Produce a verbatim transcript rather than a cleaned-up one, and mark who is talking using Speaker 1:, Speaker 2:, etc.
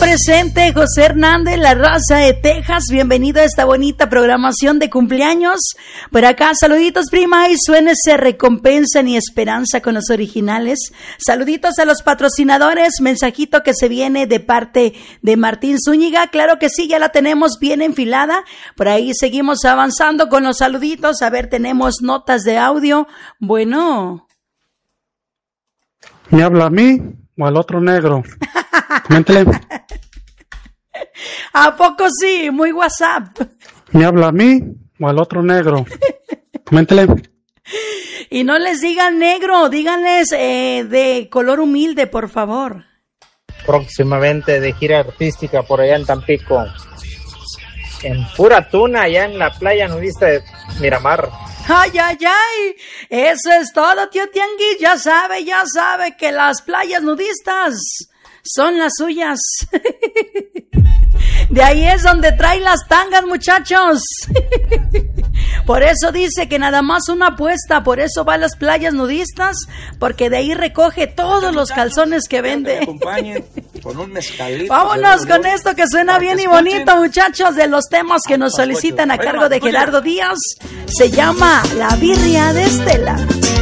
Speaker 1: presente José Hernández, la raza de Texas. Bienvenido a esta bonita programación de cumpleaños. Por acá, saluditos, prima, y suénese recompensa ni esperanza con los originales. Saluditos a los patrocinadores, mensajito que se viene de parte de Martín Zúñiga. Claro que sí, ya la tenemos bien enfilada. Por ahí seguimos avanzando con los saluditos. A ver, tenemos notas de audio. Bueno.
Speaker 2: ¿Me habla a mí o al otro negro? Coméntele.
Speaker 1: ¿A poco sí? Muy WhatsApp.
Speaker 2: ¿Me habla a mí o al otro negro? Coméntele.
Speaker 1: Y no les digan negro, díganles eh, de color humilde, por favor.
Speaker 3: Próximamente de gira artística por allá en Tampico. En pura tuna, allá en la playa nudista de Miramar.
Speaker 1: ¡Ay, ay, ay! Eso es todo, tío Tianguis. Ya sabe, ya sabe que las playas nudistas son las suyas. De ahí es donde trae las tangas, muchachos. Por eso dice que nada más una apuesta, por eso va a las playas nudistas, porque de ahí recoge todos los calzones que vende.
Speaker 4: Con un mezcalito.
Speaker 1: Vámonos con esto que suena bien y bonito, muchachos, de los temas que nos solicitan a cargo de Gerardo Díaz. Se llama La Birria de Estela.